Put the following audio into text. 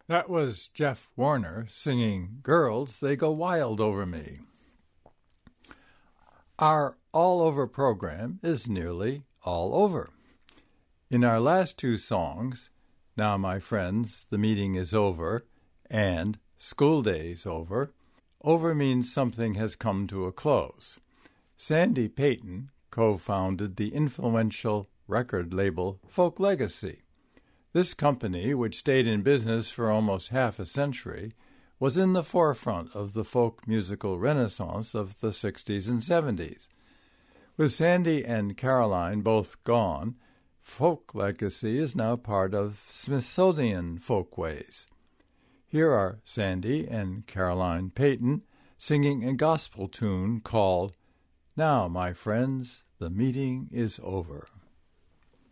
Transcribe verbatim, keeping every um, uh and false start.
That was Jeff Warner singing Girls, They Go Wild Over Me. Our All Over program is nearly all over. In our last two songs, Now My Friends, The Meeting Is Over, and School Day's Over, over means something has come to a close. Sandy Payton co-founded the influential record label Folk Legacy. This company, which stayed in business for almost half a century, was in the forefront of the folk musical renaissance of the sixties and seventies. With Sandy and Caroline both gone, Folk Legacy is now part of Smithsonian Folkways. Here are Sandy and Caroline Payton singing a gospel tune called Now, My Friends, the Meeting is Over.